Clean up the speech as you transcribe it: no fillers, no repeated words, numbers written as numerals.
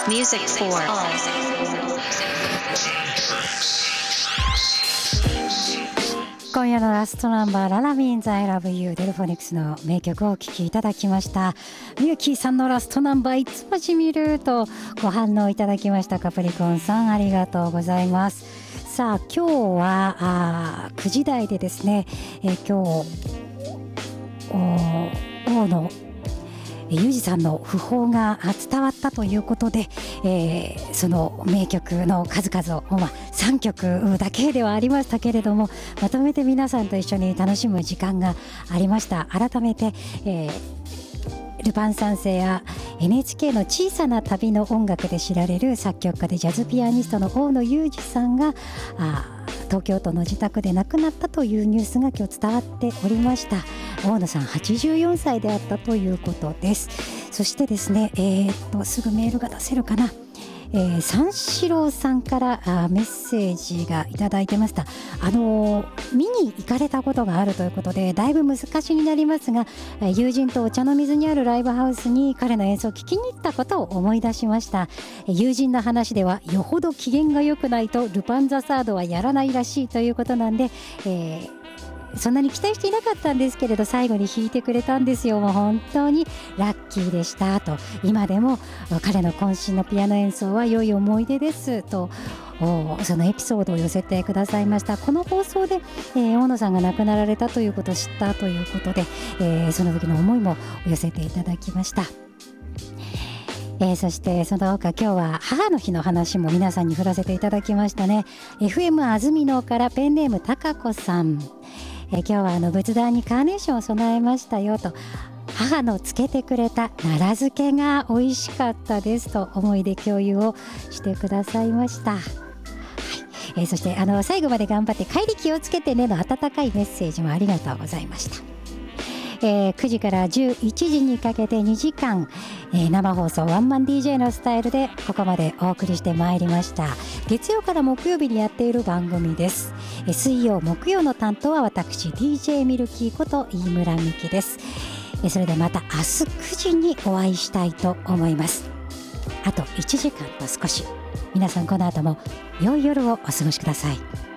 Music for all. 今夜のラストナンバー、ララミーンズ I Love You デルフォニックスの名曲をお聴きいただきました。ミユキーさんのラストナンバーいつもしみるとご反応いただきました。カプリコンさんありがとうございます。さあ今日は9時台でですね、今日大野裕二さんの訃報が伝わったということで、その名曲の数々を、3曲だけではありましたけれども、まとめて皆さんと一緒に楽しむ時間がありました。改めて、ルパン三世や NHK の小さな旅の音楽で知られる作曲家でジャズピアニストの大野裕二さんが東京都の自宅で亡くなったというニュースが今日伝わっておりました。大野さん84歳であったということです。そしてですね、すぐメールが出せるかな。三四郎さんからメッセージがいただいてました。見に行かれたことがあるということで、だいぶ難しになりますが、友人とお茶の水にあるライブハウスに彼の演奏を聞きに行ったことを思い出しました。友人の話ではよほど機嫌が良くないとルパンザサードはやらないらしいということなんで、そんなに期待していなかったんですけれど、最後に弾いてくれたんですよ。もう本当にラッキーでしたと。今でも彼の渾身のピアノ演奏は良い思い出ですと、そのエピソードを寄せてくださいました。この放送で、大野さんが亡くなられたということを知ったということで、その時の思いも寄せていただきました。そしてその他今日は母の日の話も皆さんに振らせていただきましたね。 FM 安曇野からペンネームたかこさん、今日は仏壇にカーネーションを備えましたよと。母のつけてくれた奈良漬けが美味しかったですと思い出共有をしてくださいました。そして最後まで頑張って帰り気をつけてねの温かいメッセージもありがとうございました。9時から11時にかけて2時間、生放送ワンマン DJ のスタイルでここまでお送りしてまいりました。月曜から木曜日にやっている番組です。水曜木曜の担当は私 DJ ミルキーこと飯村美希です。それでまた明日9時にお会いしたいと思います。あと1時間と少し、皆さんこの後も良い夜をお過ごしください。